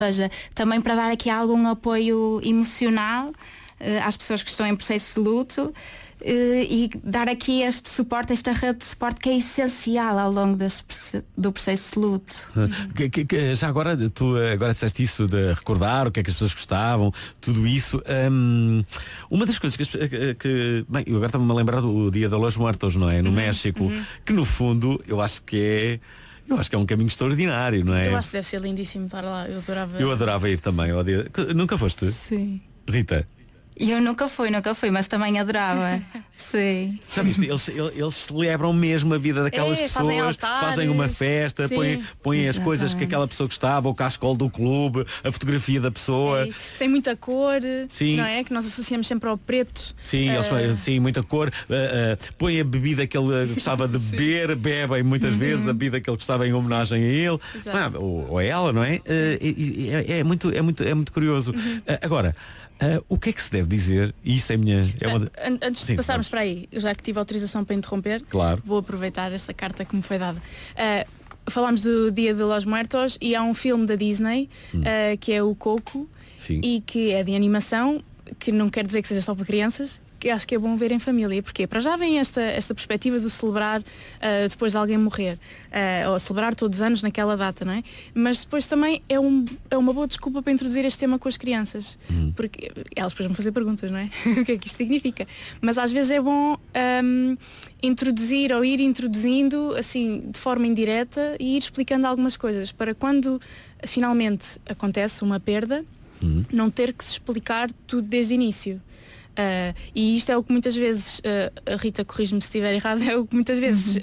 seja, também para dar aqui algum apoio emocional às pessoas que estão em processo de luto e dar aqui este suporte, esta rede de suporte que é essencial ao longo do processo de luto. Já agora, tu agora disseste isso de recordar o que é que as pessoas gostavam, tudo isso. Uma das coisas que bem, eu agora estava-me a lembrar do Dia de los Muertos, não é? No México, que no fundo eu acho que é um caminho extraordinário, não é? Eu acho que deve ser lindíssimo estar lá. Eu adorava ir também ao dia. Nunca foste? Sim. Rita? Eu nunca fui, mas também adorava. Sim. Já viste? Eles celebram mesmo a vida daquelas pessoas, fazem uma festa, põem as coisas que aquela pessoa gostava, o cascol do clube, a fotografia da pessoa. Tem muita cor, sim. Não é? Que nós associamos sempre ao preto. Sim, sim, muita cor. Põe a bebida que ele gostava de beber, bebem muitas vezes a bebida que ele gostava em homenagem a ele. Ou a ela, não é? É muito curioso. Agora, o que é que se deve dizer? E isso é minha. Antes de passarmos para aí, já que tive autorização para interromper, claro, vou aproveitar essa carta que me foi dada. Falámos do Dia de los Muertos e há um filme da Disney que é o Coco. Sim. E que é de animação, que não quer dizer que seja só para crianças, que acho que é bom ver em família. Porque para já vem esta perspectiva de celebrar depois de alguém morrer, ou celebrar todos os anos naquela data, não é? Mas depois também é uma boa desculpa para introduzir este tema com as crianças, porque elas depois vão fazer perguntas, não é? O que é que isto significa? Mas às vezes é bom introduzir ou ir introduzindo assim de forma indireta e ir explicando algumas coisas para quando finalmente acontece uma perda, não ter que se explicar tudo desde o início. E isto é o que muitas vezes, a Rita corrige-me se estiver errado, é o que muitas vezes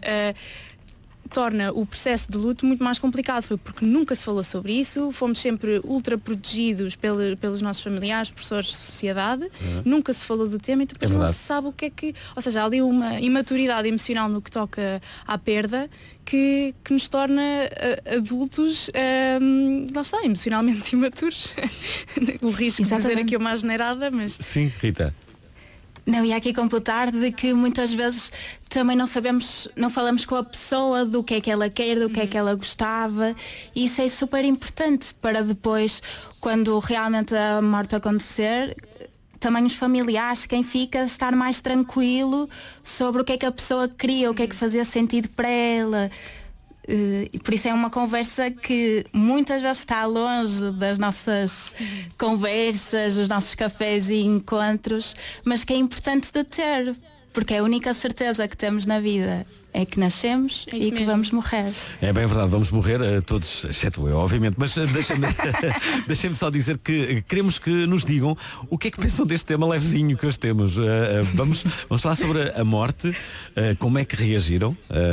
torna o processo de luto muito mais complicado. Foi porque nunca se falou sobre isso, fomos sempre ultra protegidos pelos nossos familiares, professores de sociedade, nunca se falou do tema e depois não se sabe o que é que... Ou seja, há ali uma imaturidade emocional no que toca à perda que nos torna adultos, lá está, emocionalmente imaturos. O risco de dizer aqui uma asneirada, mas... Sim, Rita. Não, e há aqui completar de que muitas vezes também não falamos com a pessoa do que é que ela quer, do que é que ela gostava, e isso é super importante para depois, quando realmente a morte acontecer, também os familiares, quem fica, estar mais tranquilo sobre o que é que a pessoa queria, o que é que fazia sentido para ela. E por isso é uma conversa que muitas vezes está longe das nossas conversas, dos nossos cafés e encontros, mas que é importante de ter, porque é a única certeza que temos na vida é que nascemos e que vamos morrer. É bem verdade, vamos morrer todos, exceto eu, obviamente, mas deixem-me só dizer que queremos que nos digam o que é que pensam deste tema levezinho que hoje temos. Vamos falar sobre a morte, como é que reagiram.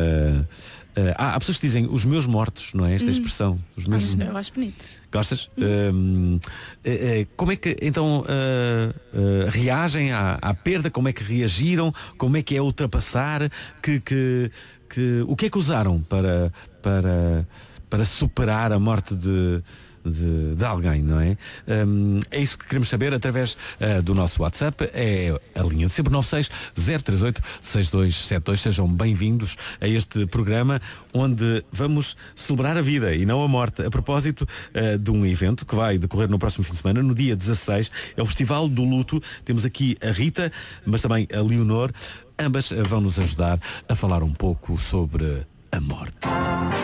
Há pessoas que dizem os meus mortos, não é? Esta expressão. Os meus... Eu acho bonito. Gostas? Como é que então reagem à perda? Como é que reagiram? Como é que é ultrapassar? O que é que usaram para superar a morte de alguém, não é? É isso que queremos saber através do nosso WhatsApp. É a linha de sempre 96 038 6272. Sejam bem-vindos a este programa onde vamos celebrar a vida e não a morte, a propósito de um evento que vai decorrer no próximo fim de semana, no dia 16. É o Festival do Luto. Temos aqui a Rita, mas também a Leonor. Ambas vão nos ajudar a falar um pouco sobre a morte.